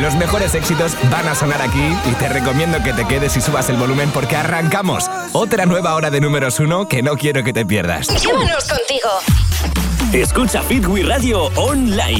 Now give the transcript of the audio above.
Los mejores éxitos van a sonar aquí y te recomiendo que te quedes y subas el volumen porque arrancamos. Otra nueva hora de números 1 que no quiero que te pierdas. Llévanos contigo. Escucha Fit We Radio online.